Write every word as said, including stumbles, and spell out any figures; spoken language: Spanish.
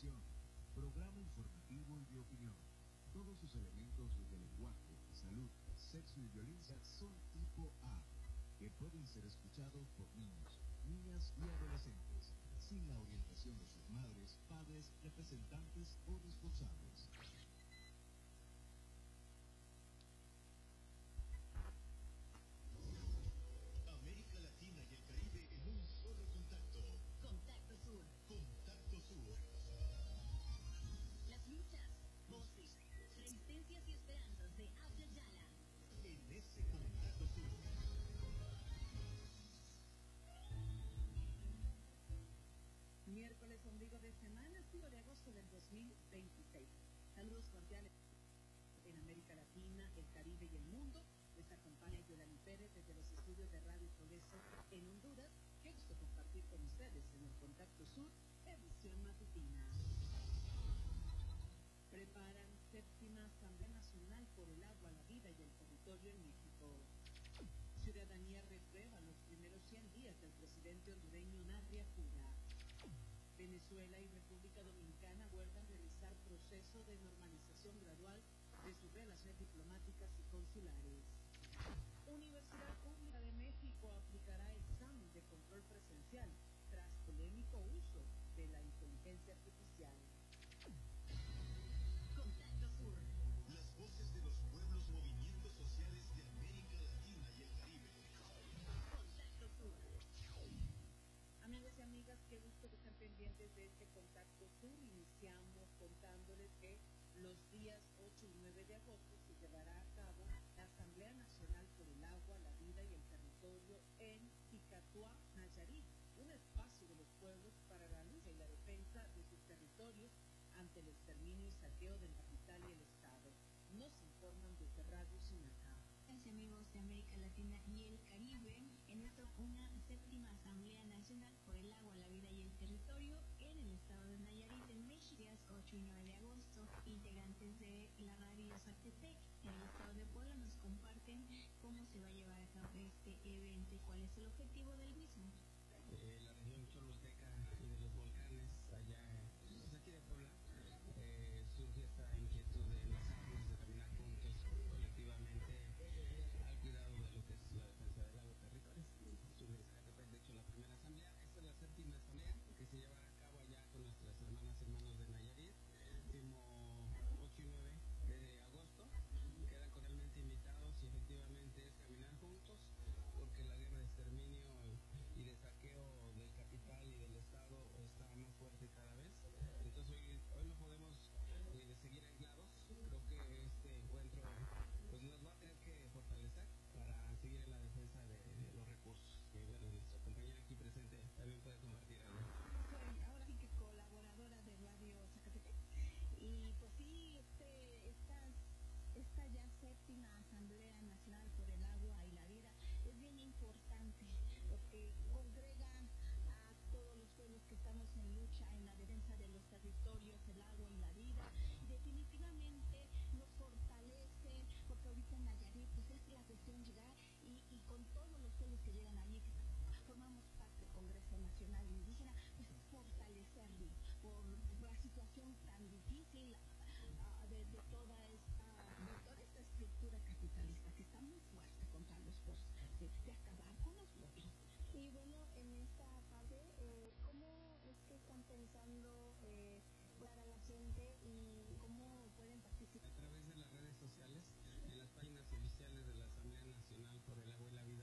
televisión, programa informativo y de opinión. Todos sus elementos de lenguaje, salud, sexo y violencia son tipo A, que pueden ser escuchados por niños, niñas y adolescentes, sin la orientación de sus madres, padres, representantes o responsables. América Latina y el Caribe en un solo contacto. Contacto Sur. Contacto Sur. Las luchas, voces, resistencias y esperanzas de Abya Yala. En ese Contacto Sur. Miércoles ombligo de semana, cinco de agosto del dos mil veintiséis. Saludos cordiales en América Latina, el Caribe y el mundo. Les acompaña Yolani Pérez desde los estudios de Radio Progreso en Honduras. Qué gusto compartir con ustedes en el Contacto Sur, edición matutina. Preparan séptima Asamblea Nacional por el Agua, la Vida y el Territorio en México. Ciudadanía reprueba los primeros cien días del presidente hondureño Narria Cura. Venezuela y República Dominicana acuerdan realizar proceso de normalización gradual de sus relaciones diplomáticas y consulares. Universidad Pública de México aplicará examen de control presencial tras polémico uso de la inteligencia artificial. Contacto Sur. Las voces de los pueblos, movimientos sociales de América Latina y el Caribe. Contacto Sur. Amigos y amigas, qué gusto que estén pendientes de este Contacto Sur. Iniciamos contándoles que los días ocho y nueve de agosto se llevará a cabo la Asamblea Nacional por el Agua, la Vida y el Territorio en Ticatuá, Nayarit, un espacio de los pueblos para la lucha y la defensa de sus territorios ante el exterminio y saqueo del capital y el Estado. Nos informan desde Radio Sinaca. Gracias, amigos de América Latina y el Caribe, en esta una séptima Asamblea Nacional por el Agua, la Vida y el Territorio en el estado de Nayarit, en México, días ocho y nueve de agosto. Integrantes de la radio Zacatepec en el estado de Puebla nos comparten cómo se va a llevar a cabo este evento y cuál es el objetivo del mismo. Eh, la región choluteca y de los volcanes allá pues aquí de Puebla, eh, surge esta inquietud de las armas, de caminar juntos colectivamente al cuidado de lo que es la defensa del agua y territorios. Surge de Zacatepec, de hecho, la primera asamblea. Esta es la séptima asamblea que se llevará a cabo allá con nuestras hermanas y hermanos de Nayarit, último ocho y nueve de agosto. Quedan cordialmente invitados y efectivamente es caminar juntos, porque la guerra de exterminio y de saqueo del capital y del Estado está más fuerte cada vez. Entonces hoy, hoy no podemos eh, seguir aislados. Creo que este encuentro pues nos va a tener que fortalecer para seguir en la defensa de, de los recursos. Y bueno, nuestra compañera aquí presente también puede compartir algo. Soy ahora sí que colaboradora de Radio Zacatepec. Y pues sí, este, esta, esta ya séptima Asamblea Nacional por el Agua y la Vida es bien importante porque congrega a todos los pueblos que estamos en lucha en la defensa de los territorios, el agua y la vida, y definitivamente nos fortalece, porque ahorita en Nayarit pues es la cuestión llegar y, y con todos los pueblos que llegan allí, que formamos parte del Congreso Nacional Indígena, pues es fortalecerlo por la situación tan difícil uh, de, de toda esta de toda esta estructura capitalista que está muy fuerte contra los pueblos, de, de acabar con los pueblos. Y bueno, en esta parte, eh, ¿cómo es que están pensando eh, para la gente y cómo pueden participar? A través de las redes sociales, en las páginas oficiales de la Asamblea Nacional por el Agua y la Vida